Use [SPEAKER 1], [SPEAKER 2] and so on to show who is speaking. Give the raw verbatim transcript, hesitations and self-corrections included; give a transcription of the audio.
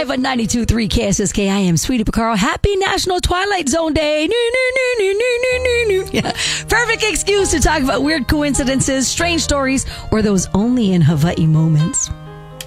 [SPEAKER 1] live on ninety-two point three K S S K. I am Sweetie Picaro. Happy National Twilight Zone Day. Noo, noo, noo, noo, noo, noo, noo. Yeah. Perfect excuse to talk about weird coincidences, strange stories, or those only in Hawaii moments.